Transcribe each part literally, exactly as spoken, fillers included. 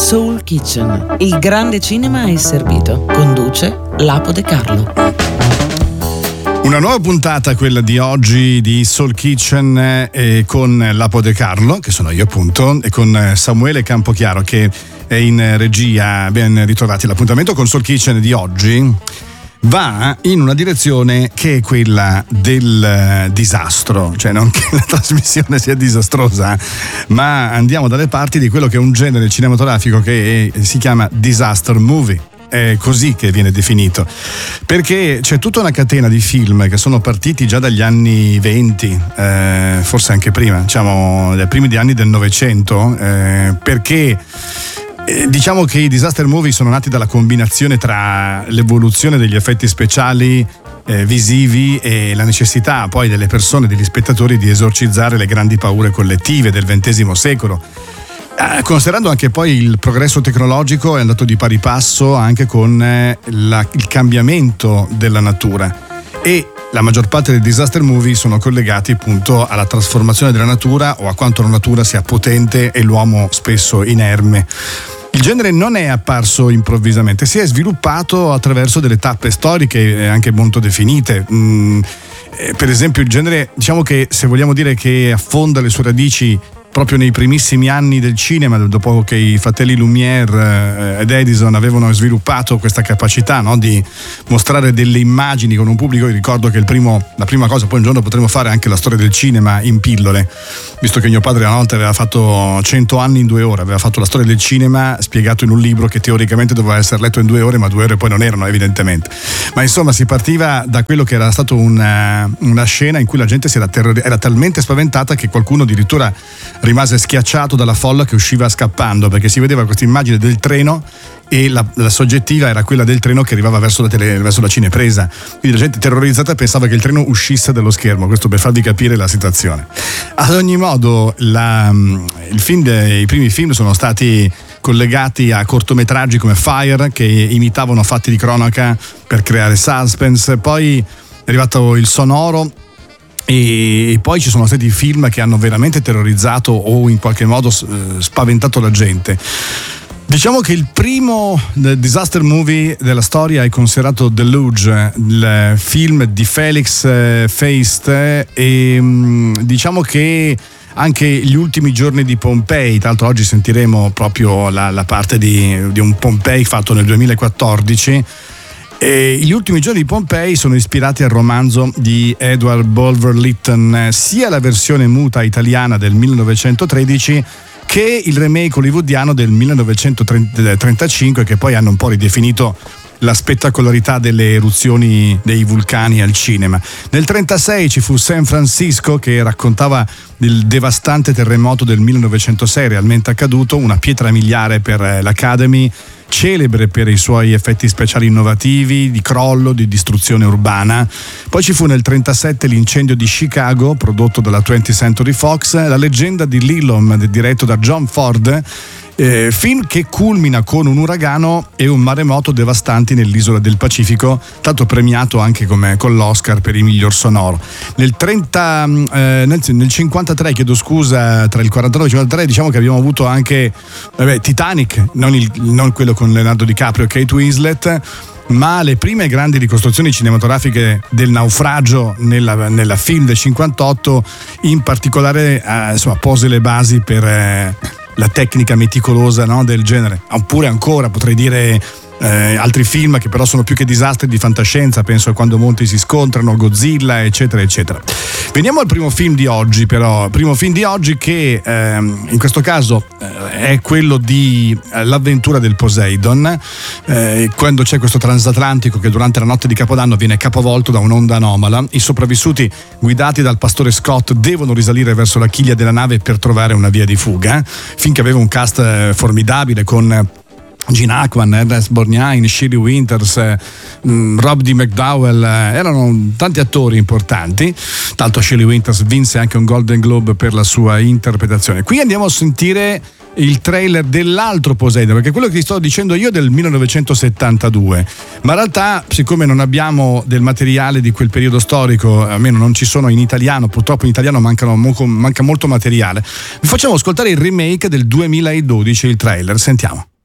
Soul Kitchen, il grande cinema è servito. Conduce Lapo De Carlo. Una nuova puntata, quella di oggi di Soul Kitchen, eh, con Lapo De Carlo, che sono io appunto, e con Samuele Campochiaro che è in regia. Ben ritrovati. L'appuntamento con Soul Kitchen di oggi va in una direzione che è quella del disastro, cioè non che la trasmissione sia disastrosa, ma andiamo dalle parti di quello che è un genere cinematografico che è, si chiama disaster movie. È così che viene definito, perché c'è tutta una catena di film che sono partiti già dagli anni venti, eh, forse anche prima, diciamo dai primi anni del Novecento, eh, perché Eh, diciamo che i disaster movie sono nati dalla combinazione tra l'evoluzione degli effetti speciali eh, visivi e la necessità poi delle persone, degli spettatori, di esorcizzare le grandi paure collettive del ventesimo secolo. Eh, considerando anche poi il progresso tecnologico, è andato di pari passo anche con eh, la, il cambiamento della natura, e la maggior parte dei disaster movie sono collegati appunto alla trasformazione della natura o a quanto la natura sia potente e l'uomo spesso inerme. Il genere non è apparso improvvisamente, si è sviluppato attraverso delle tappe storiche anche molto definite. Mm, eh, per esempio il genere, diciamo che se vogliamo dire che affonda le sue radici proprio nei primissimi anni del cinema, dopo che i fratelli Lumière ed Edison avevano sviluppato questa capacità, no, di mostrare delle immagini con un pubblico. Io ricordo che il primo, la prima cosa, poi un giorno potremo fare anche la storia del cinema in pillole, visto che mio padre una volta aveva fatto cento anni in due ore, aveva fatto la storia del cinema spiegato in un libro che teoricamente doveva essere letto in due ore, ma due ore poi non erano, evidentemente. Ma insomma, si partiva da quello che era stato una, una scena in cui la gente si era, terror- era talmente spaventata che qualcuno addirittura rimase schiacciato dalla folla che usciva scappando, perché si vedeva questa immagine del treno e la, la soggettiva era quella del treno che arrivava verso la, tele, verso la cinepresa. Quindi la gente terrorizzata pensava che il treno uscisse dallo schermo, questo per farvi capire la situazione. Ad ogni modo, la, il film, i primi film sono stati collegati a cortometraggi come Fire, che imitavano fatti di cronaca per creare suspense. Poi è arrivato il sonoro, e poi ci sono stati film che hanno veramente terrorizzato o in qualche modo spaventato la gente. Diciamo che il primo disaster movie della storia è considerato Deluge, il film di Felix Feist, e diciamo che anche Gli ultimi giorni di Pompei, tra l'altro oggi sentiremo proprio la, la parte di, di un Pompei fatto nel duemilaquattordici. E Gli ultimi giorni di Pompei sono ispirati al romanzo di Edward Bulwer Lytton, sia la versione muta italiana del millenovecentotredici che il remake hollywoodiano del millenovecentotrentacinque, che poi hanno un po' ridefinito la spettacolarità delle eruzioni dei vulcani al cinema. Nel trentasei ci fu San Francisco, che raccontava del devastante terremoto del millenovecentosei realmente accaduto, una pietra miliare per l'Academy, celebre per i suoi effetti speciali innovativi, di crollo, di distruzione urbana. Poi ci fu nel trentasette L'incendio di Chicago, prodotto dalla twentieth Century Fox, La leggenda di Lilom, diretto da John Ford, eh, film che culmina con un uragano e un maremoto devastanti nell'isola del Pacifico, tanto premiato anche come con l'Oscar per il miglior sonoro. Nel trenta, eh, nel, nel cinquantatré, chiedo scusa, tra il quarantanove e il cinquantatré, diciamo che abbiamo avuto anche vabbè, Titanic, non, il, non quello con Leonardo DiCaprio e Kate Winslet, ma le prime grandi ricostruzioni cinematografiche del naufragio nella, nella film del cinquantotto, in particolare eh, insomma, pose le basi per eh, la tecnica meticolosa, no, del genere. Oppure ancora potrei dire eh, altri film che però sono più che disastri di fantascienza, penso a Quando monti si scontrano, Godzilla, eccetera eccetera. Veniamo al primo film di oggi, però primo film di oggi che ehm, in questo caso eh, è quello di eh, L'avventura del Poseidon, eh, quando c'è questo transatlantico che durante la notte di Capodanno viene capovolto da un'onda anomala. I sopravvissuti, guidati dal pastore Scott, devono risalire verso la chiglia della nave per trovare una via di fuga. Finché aveva un cast eh, formidabile con Gene Hackman, Ernest Borgnine, Shelley Winters, eh, Rob D. McDowell, eh, erano tanti attori importanti. Tanto Shelley Winters vinse anche un Golden Globe per la sua interpretazione. Qui andiamo a sentire il trailer dell'altro Poseidon, perché quello che ti sto dicendo io è del millenovecentosettantadue, ma in realtà, siccome non abbiamo del materiale di quel periodo storico, almeno non ci sono in italiano, purtroppo in italiano mancano, manca molto materiale, vi facciamo ascoltare il remake del duemiladodici, il trailer, sentiamo.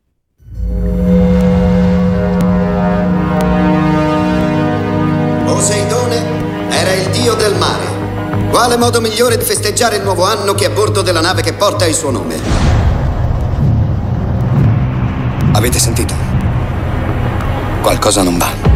Quale modo migliore di festeggiare il nuovo anno che a bordo della nave che porta il suo nome? Avete sentito? Qualcosa non va.